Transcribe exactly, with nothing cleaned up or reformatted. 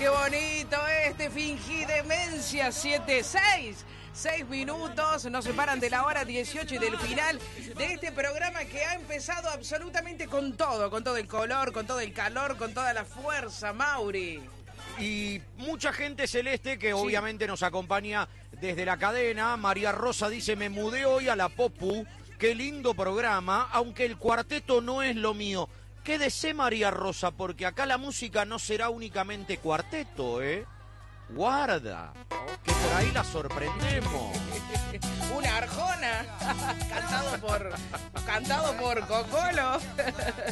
qué bonito este fingí demencia. Siete, seis, seis minutos nos separan de la hora dieciocho y del final de este programa que ha empezado absolutamente con todo, con todo el color, con todo el calor, con toda la fuerza, Mauri. Y mucha gente celeste que Sí. obviamente nos acompaña desde la cadena. María Rosa dice, me mudé hoy a la Popu, qué lindo programa, aunque el cuarteto no es lo mío. Quédese, María Rosa, porque acá la música no será únicamente cuarteto, ¿eh? Guarda, que por ahí la sorprendemos. Una Arjona, cantado por, cantado por Cocolo.